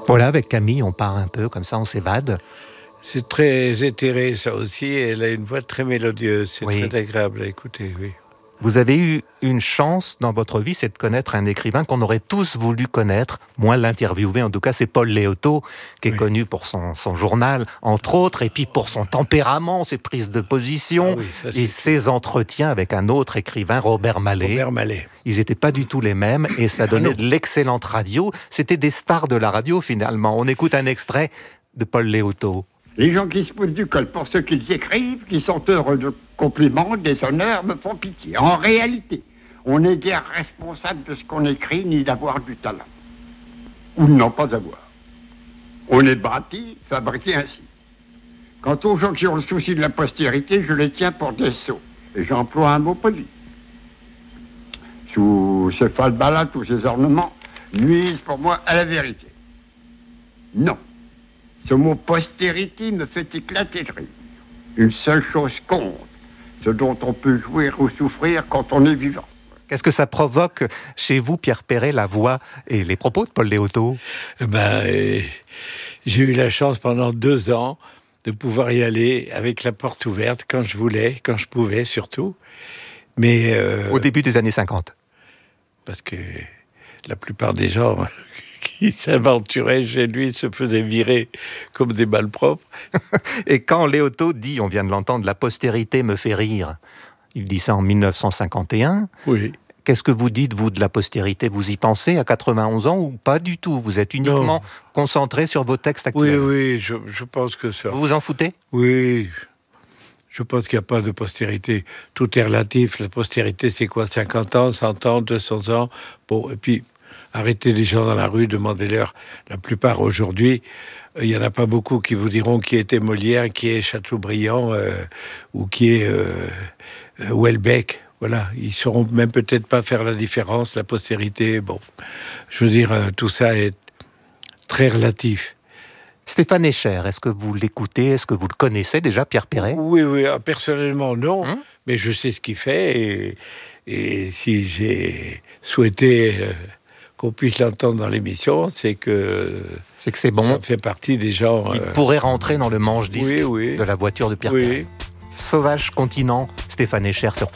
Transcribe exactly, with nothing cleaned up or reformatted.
Voilà, avec Camille, on part un peu, comme ça on s'évade. C'est très éthéré, ça aussi. Elle a une voix très mélodieuse. C'est Oui. très agréable à écouter, oui. Vous avez eu une chance dans votre vie, c'est de connaître un écrivain qu'on aurait tous voulu connaître, moins l'interviewer. En tout cas, c'est Paul Léotot, qui est oui. connu pour son, son journal, entre autres, et puis pour son tempérament, ses prises de position, ah oui, ça, et ses tout. entretiens avec un autre écrivain, Robert Mallet. Robert Mallet. Ils n'étaient pas du tout les mêmes, et ça donnait ah de l'excellente radio. C'était des stars de la radio, finalement. On écoute un extrait de Paul Léotot. Les gens qui se foutent du col pour ceux qu'ils écrivent, qui sont heureux de compliments, des honneurs, me font pitié. En réalité, on n'est guère responsable de ce qu'on écrit, ni d'avoir du talent. Ou de n'en pas avoir. On est bâti, fabriqué ainsi. Quant aux gens qui ont le souci de la postérité, je les tiens pour des sots. Et j'emploie un mot poli. Sous ce falbalat, tous ces ornements nuisent pour moi à la vérité. Non. Ce mot postérité me fait éclater de rire. Une seule chose compte, ce dont on peut jouir ou souffrir quand on est vivant. Qu'est-ce que ça provoque chez vous, Pierre Perret, la voix et les propos de Paul Léotot ? Ben, euh, j'ai eu la chance pendant deux ans de pouvoir y aller avec la porte ouverte quand je voulais, quand je pouvais surtout. Mais euh, au début des années cinquante. Parce que la plupart des gens qui s'aventuraient chez lui se faisaient virer comme des malpropres. Et quand Léotot dit, on vient de l'entendre, la postérité me fait rire, il dit ça en mille neuf cent cinquante et un. Oui. Qu'est-ce que vous dites, vous, de la postérité ? Vous y pensez à quatre-vingt-onze ans ou pas du tout ? Vous êtes uniquement non. concentré sur vos textes actuels ? Oui, oui, je, je pense que ça... Vous vous en foutez ? Oui, je pense qu'il n'y a pas de postérité. Tout est relatif. La postérité, c'est quoi ? cinquante ans, cent ans, deux cents ans. Bon, et puis... Arrêtez les gens dans la rue, demandez-leur. La plupart aujourd'hui, il euh, n'y en a pas beaucoup qui vous diront qui était Molière, qui est Chateaubriand euh, ou qui est euh, euh, Houellebecq. Voilà, ils ne sauront même peut-être pas faire la différence, la postérité. Bon, je veux dire, euh, tout ça est très relatif. Stéphane Escher, est-ce que vous l'écoutez ? Est-ce que vous le connaissez déjà, Pierre Perret ? Oui, oui, personnellement non, hum mais je sais ce qu'il fait et, et si j'ai souhaité... Euh, qu'on puisse l'entendre dans l'émission, c'est que c'est que c'est bon. Ça fait partie des gens... Il euh... pourrait rentrer dans le manche disque oui, oui. de la voiture de Pierre oui. Perret. Sauvage continent, Stéphane Escher sur